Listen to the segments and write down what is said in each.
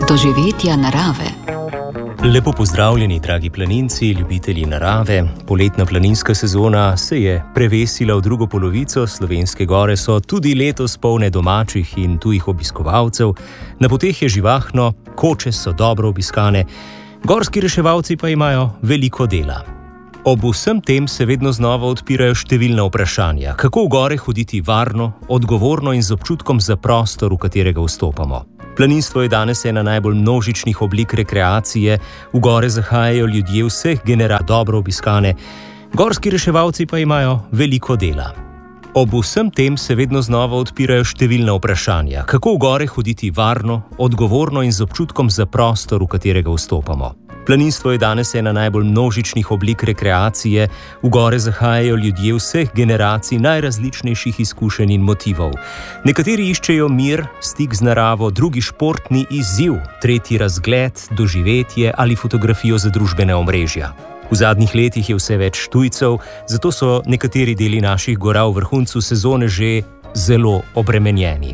Doživetja narave. Lepo pozdravljeni, dragi planinci, ljubitelji narave. Poletna planinska sezona se je prevesila v drugo polovico. Slovenske gore so tudi letos polne domačih in tujih obiskovalcev. Na poteh je živahno, koče so dobro obiskane, gorski reševalci pa imajo veliko dela. Ob vsem tem se vedno znova odpirajo številna vprašanja, kako v gore hoditi varno, odgovorno in z občutkom za prostor, v katerega vstopamo. Planinstvo je danes ena najbolj množičnih oblik rekreacije, v gore zahajajo ljudje vseh generacij dobro obiskane, gorski reševalci pa imajo veliko dela. Ob vsem tem se vedno znova odpirajo številna vprašanja, kako v gore hoditi varno, odgovorno in z občutkom za prostor, v katerega vstopamo. Planinstvo je danes ena najbolj množičnih oblik rekreacije, v gore zahajajo ljudje vseh generacij, najrazličnejših izkušenj in motivov. Nekateri iščejo mir, stik z naravo, drugi športni izziv, tretji razgled, doživetje ali fotografijo za družbene omrežja. V zadnjih letih je vse več tujcev, zato so nekateri deli naših gora v vrhuncu sezone že zelo obremenjeni.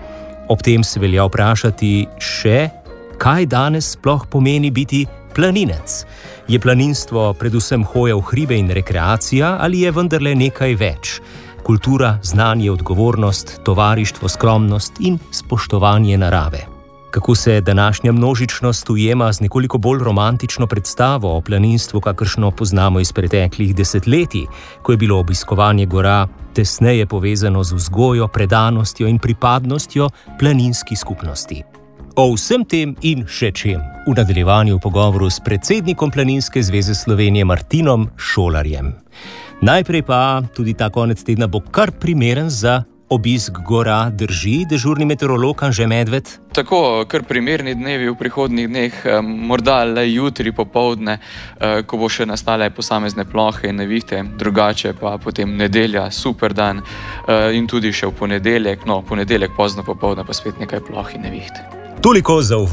Ob tem se velja vprašati še, kaj danes sploh pomeni biti planinec. Je planinstvo predvsem hoja v hribe in rekreacija ali je vendarle nekaj več? Kultura, znanje, odgovornost, tovarištvo, skromnost in spoštovanje narave. Kako se današnja množičnost ujema z nekoliko bolj romantično predstavo o planinstvu, kakršno poznamo iz preteklih desetletij, ko je bilo obiskovanje gora tesneje povezano z vzgojo, predanostjo in pripadnostjo planinski skupnosti. O vsem tem in še čem v nadaljevanju v pogovoru s predsednikom Planinske zveze Slovenije Martinom Šolarjem. Najprej pa tudi ta konec tedna bo kar primeren za obisk gora, drži dežurni meteorolog Anže Medved? Tako, kar primerni dnevi v prihodnjih dneh, morda le jutri popoldne, ko bo še nastale posamezne plohe in nevihte, drugače pa potem nedelja, super dan in tudi še v ponedeljek, ponedeljek pozno popoldne pa spet nekaj ploh in nevihte. Toliko za